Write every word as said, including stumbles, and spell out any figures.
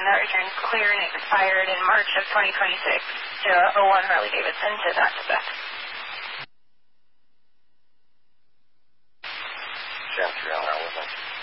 that return clear and expired in March of twenty twenty-six to oh one Harley-Davidson to that spec. Chantry on that one.